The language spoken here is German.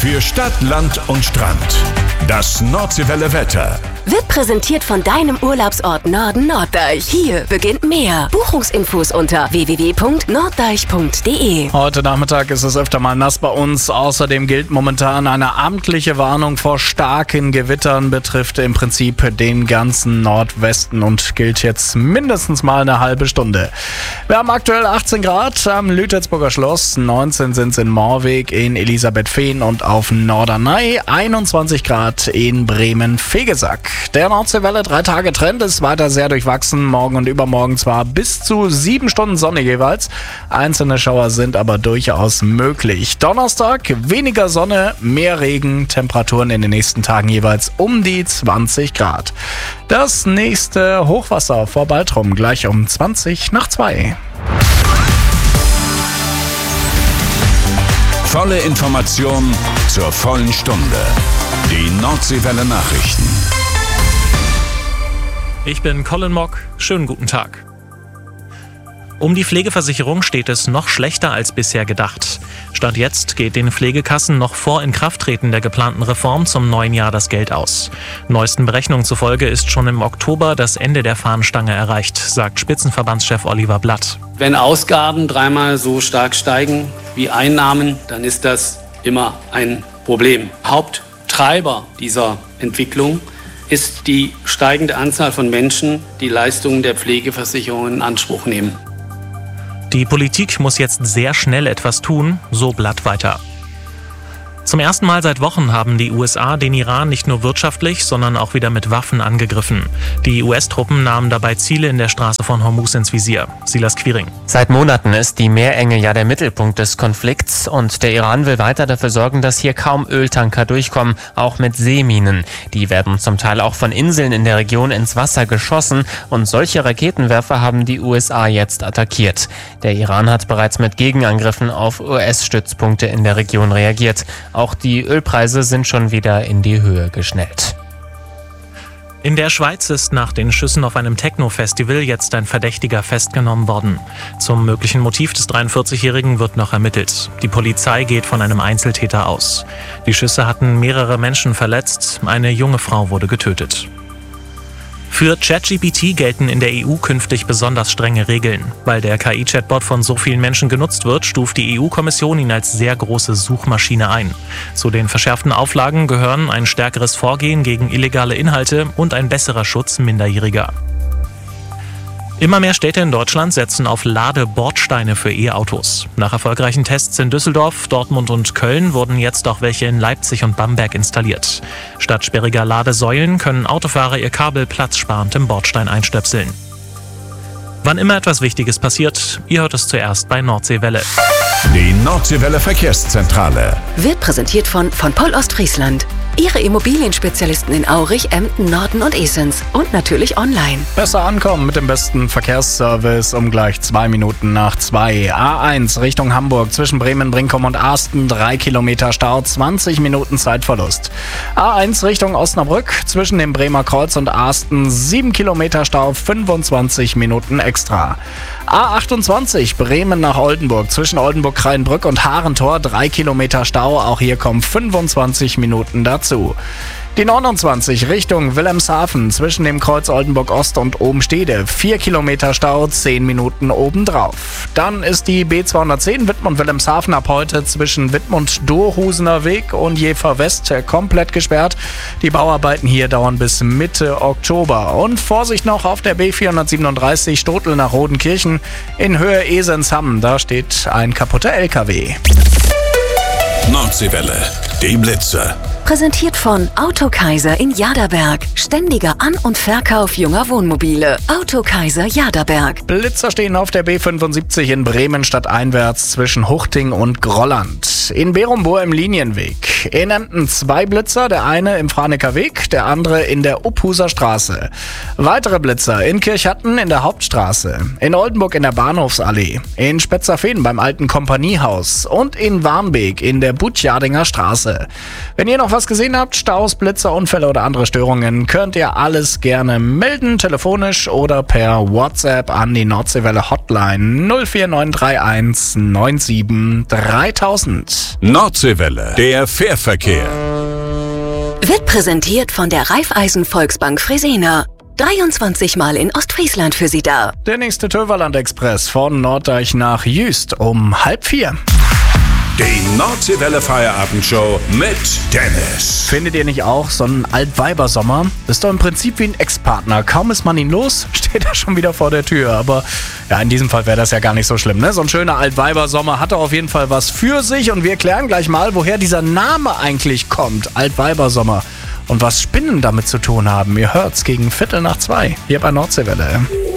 Für Stadt, Land und Strand. Das Nordseewelle Wetter. Wird präsentiert von deinem Urlaubsort Norden Norddeich. Hier beginnt mehr. Buchungsinfos unter www.norddeich.de. Heute Nachmittag ist es öfter mal nass bei uns. Außerdem gilt momentan eine amtliche Warnung vor starken Gewittern. Betrifft im Prinzip den ganzen Nordwesten und gilt jetzt mindestens mal eine halbe Stunde. Wir haben aktuell 18 Grad am Lütetsburger Schloss. 19 sind es in Moorweg, in Elisabethfehn und auf Norderney. 21 Grad in Bremen-Vegesack. Der Nordseewelle 3-Tage-Trend ist weiter sehr durchwachsen. Morgen und übermorgen zwar bis zu 7 Stunden Sonne jeweils. Einzelne Schauer sind aber durchaus möglich. Donnerstag weniger Sonne, mehr Regen. Temperaturen in den nächsten Tagen jeweils um die 20 Grad. Das nächste Hochwasser vor Baltrum gleich um 1:20 Volle Information zur vollen Stunde. Die Nordseewelle Nachrichten. Ich bin Colin Mock. Schönen guten Tag. Um die Pflegeversicherung steht es noch schlechter als bisher gedacht. Stand jetzt geht den Pflegekassen noch vor Inkrafttreten der geplanten Reform zum neuen Jahr das Geld aus. Neuesten Berechnungen zufolge ist schon im Oktober das Ende der Fahnenstange erreicht, sagt Spitzenverbandschef Oliver Blatt. Wenn Ausgaben dreimal so stark steigen wie Einnahmen, dann ist das immer ein Problem. Haupttreiber dieser Entwicklung ist die steigende Anzahl von Menschen, die Leistungen der Pflegeversicherung in Anspruch nehmen. Die Politik muss jetzt sehr schnell etwas tun, so Blatt weiter. Zum ersten Mal seit Wochen haben die USA den Iran nicht nur wirtschaftlich, sondern auch wieder mit Waffen angegriffen. Die US-Truppen nahmen dabei Ziele in der Straße von Hormuz ins Visier. Silas Quiring. Seit Monaten ist die Meerenge ja der Mittelpunkt des Konflikts und der Iran will weiter dafür sorgen, dass hier kaum Öltanker durchkommen, auch mit Seeminen. Die werden zum Teil auch von Inseln in der Region ins Wasser geschossen und solche Raketenwerfer haben die USA jetzt attackiert. Der Iran hat bereits mit Gegenangriffen auf US-Stützpunkte in der Region reagiert. Auch die Ölpreise sind schon wieder in die Höhe geschnellt. In der Schweiz ist nach den Schüssen auf einem Techno-Festival jetzt ein Verdächtiger festgenommen worden. Zum möglichen Motiv des 43-Jährigen wird noch ermittelt. Die Polizei geht von einem Einzeltäter aus. Die Schüsse hatten mehrere Menschen verletzt, eine junge Frau wurde getötet. Für ChatGPT gelten in der EU künftig besonders strenge Regeln. Weil der KI-Chatbot von so vielen Menschen genutzt wird, stuft die EU-Kommission ihn als sehr große Suchmaschine ein. Zu den verschärften Auflagen gehören ein stärkeres Vorgehen gegen illegale Inhalte und ein besserer Schutz Minderjähriger. Immer mehr Städte in Deutschland setzen auf Ladebordsteine für E-Autos. Nach erfolgreichen Tests in Düsseldorf, Dortmund und Köln wurden jetzt auch welche in Leipzig und Bamberg installiert. Statt sperriger Ladesäulen können Autofahrer ihr Kabel platzsparend im Bordstein einstöpseln. Wann immer etwas Wichtiges passiert, ihr hört es zuerst bei Nordseewelle. Die Nordseewelle Verkehrszentrale. Wird präsentiert von Poll Ostfriesland. Ihre Immobilienspezialisten in Aurich, Emden, Norden und Esens. Und natürlich online. Besser ankommen mit dem besten Verkehrsservice um gleich 2:02. A1 Richtung Hamburg zwischen Bremen, Brinkum und Asten 3 Kilometer Stau, 20 Minuten Zeitverlust. A1 Richtung Osnabrück zwischen dem Bremer Kreuz und Asten 7 Kilometer Stau, 25 Minuten extra. A28 Bremen nach Oldenburg zwischen Oldenburg-Kreienbrück und Harentor 3 Kilometer Stau, auch hier kommen 25 Minuten dazu. Die 29 Richtung Wilhelmshaven zwischen dem Kreuz Oldenburg Ost und Obenstede 4 Kilometer Stau, 10 Minuten obendrauf. Dann ist die B210 Wittmund-Wilhelmshaven ab heute zwischen Wittmund-Durhusener Weg und Jever West komplett gesperrt. Die Bauarbeiten hier dauern bis Mitte Oktober. Und Vorsicht noch auf der B437 Stotel nach Rodenkirchen in Höhe Esensham. Da steht ein kaputter LKW. Nordseewelle, die Blitzer. Präsentiert von Autokaiser in Jaderberg. Ständiger An- und Verkauf junger Wohnmobile. Autokaiser Jaderberg. Blitzer stehen auf der B75 in Bremen stadteinwärts zwischen Huchting und Grolland. In Berumbur im Linienweg. In Emden 2 Blitzer, der eine im Franeker Weg, der andere in der Uphuser Straße. Weitere Blitzer in Kirchhatten in der Hauptstraße. In Oldenburg in der Bahnhofsallee. In Spetzerfehn beim alten Kompaniehaus. Und in Warnbeek in der Butjardinger Straße. Wenn ihr noch was gesehen habt, Staus, Blitzer, Unfälle oder andere Störungen, könnt ihr alles gerne melden, telefonisch oder per WhatsApp an die Nordseewelle Hotline 04931 97 3000. Nordseewelle, der Der Verkehr. Wird präsentiert von der Raiffeisen Volksbank Fresenier. 23 Mal in Ostfriesland für Sie da. Der nächste Töverland-Express von Norddeich nach Jüst um 3:30. Die Nordseewelle Feierabendshow mit Dennis. Findet ihr nicht auch, so ein Altweibersommer ist doch im Prinzip wie ein Ex-Partner. Kaum ist man ihn los, steht er schon wieder vor der Tür. Aber ja, in diesem Fall wäre das ja gar nicht so schlimm, ne? So ein schöner Altweibersommer hatte auf jeden Fall was für sich. Und wir klären gleich mal, woher dieser Name eigentlich kommt. Altweibersommer. Und was Spinnen damit zu tun haben. Ihr hört's gegen 1:15 hier bei Nordseewelle.